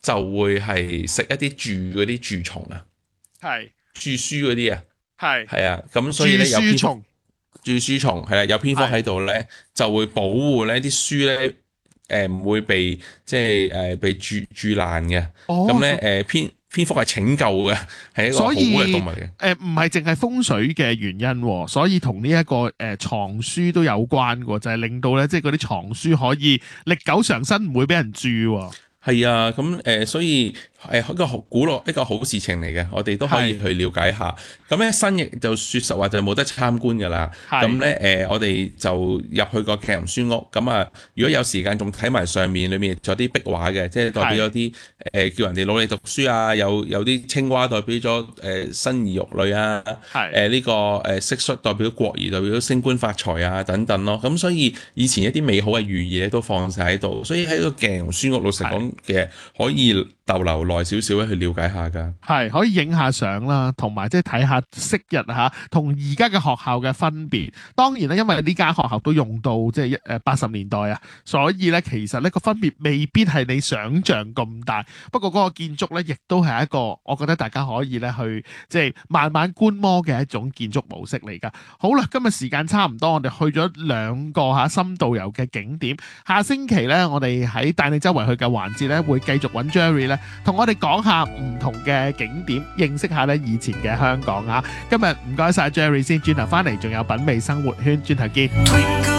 就會係食一啲嗰啲蛀蟲啊， 係蛀書嗰啲啊， 係係啊，咁蛀所以咧有蝙蝠書蟲蛀書蟲係啦，有蝙蝠喺度咧，就會保護咧啲書咧唔會被即係被蛀爛嘅。咁哦， 咧蝙蝠係拯救嘅，係一個好所以嘅動物嚟嘅。 唔係淨係風水嘅原因喎，所以同呢一個藏書都有關喎，就係令到咧即係嗰啲藏書可以歷久常新，唔會俾人蛀喎。 係啊，咁所以一個古老一個好事情嚟嘅，我哋都可以去了解下。咁咧新翼就説實話就冇得參觀㗎啦。咁咧我哋就入去個鏡林書屋。咁啊，如果有時間仲睇埋上面裏面仲有啲壁畫嘅，即係代表咗啲叫人哋努力讀書啊，有啲青蛙代表咗生兒育女啊，呢個蟋蟀代表國兒，代表咗升官發財啊等等咯。咁所以以前一啲美好嘅寓意咧都放晒喺度，所以喺個鏡林書屋老實講嘅可以逗留耐少少去了解下㗎。 係可以影下相啦，同埋即係睇下昔日嚇同而家嘅學校嘅分別。當然啦，因為呢間學校都用到即係80年代啊，所以咧其實呢個分別未必係你想像咁大。不過嗰個建築咧，亦都係一個我覺得大家可以咧去即係慢慢觀摩嘅一種建築模式嚟㗎。好啦，今日時間差唔多，我哋去咗2個深度遊嘅景點。下星期咧，我哋喺帶你周圍去嘅環節咧，會繼續揾 Jerry 咧，同我哋講下唔同嘅景點，認識下咧以前嘅香港啊！今日唔該晒 Jerry 先，轉頭翻嚟仲有品味生活圈，轉頭見。